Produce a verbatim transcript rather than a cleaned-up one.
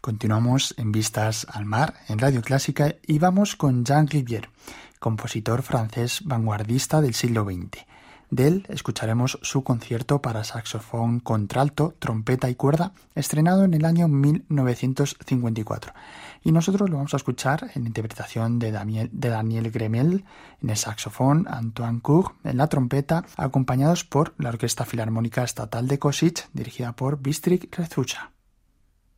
Continuamos en Vistas al Mar, en Radio Clásica, y vamos con Jean Rivière, compositor francés vanguardista del siglo veinte. De él escucharemos su concierto para saxofón contralto, trompeta y cuerda, estrenado en el año mil novecientos cincuenta y cuatro. Y nosotros lo vamos a escuchar en interpretación de Daniel, de Daniel Gremel en el saxofón, Antoine Cour en la trompeta, acompañados por la Orquesta Filarmónica Estatal de Košice, dirigida por Bystrik Rešuša.